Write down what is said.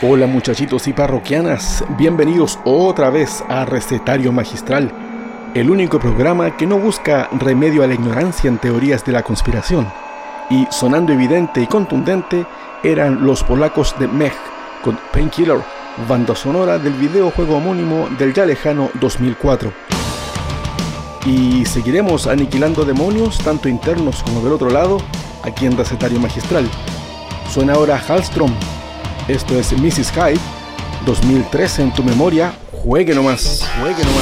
Hola muchachitos y parroquianas, bienvenidos otra vez a Recetario Magistral, el único programa que no busca remedio a la ignorancia en teorías de la conspiración. Y sonando evidente y contundente eran los polacos de Mech con Painkiller, banda sonora del videojuego homónimo del ya lejano 2004. Y seguiremos aniquilando demonios, tanto internos como del otro lado, aquí en Recetario Magistral. Suena ahora Halstrom. Esto es Mrs. Hyde, 2013 en tu memoria. Juegue nomás, juegue nomás.